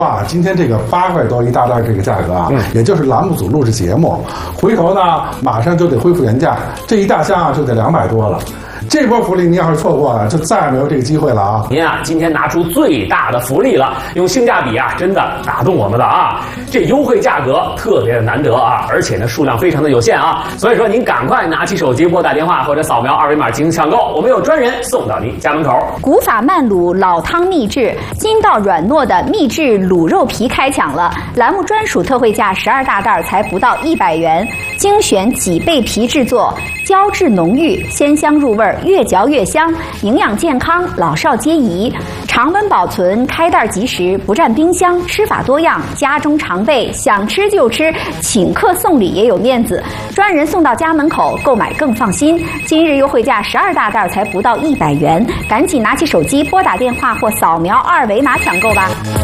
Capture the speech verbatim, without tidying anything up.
啊，今天这个八块多一大袋这个价格啊，嗯、也就是栏目组录制节目，回头呢马上就得恢复原价，这一大箱啊就得两百多了。这波福利您要是错过了，就再也没有这个机会了啊！ 您啊，今天拿出最大的福利了，用性价比啊，真的打动我们了啊！这优惠价格特别的难得啊，而且呢数量非常的有限啊，所以说您赶快拿起手机拨打电话或者扫描二维码进行抢购，我们有专人送到您家门口。 古法慢卤老汤秘制，筋道软糯的秘制卤肉皮开抢了，栏目专属特惠价十二大袋才不到一百元，精选几倍皮制作，胶质浓郁，鲜香入味，越嚼越香，营养健康，老少皆宜，常温保存，开袋即食，不占冰箱，吃法多样，家中常备，想吃就吃，请客送礼也有面子，专人送到家门口，购买更放心。今日优惠价十二大袋才不到一百元，赶紧拿起手机拨打电话或扫描二维码抢购吧。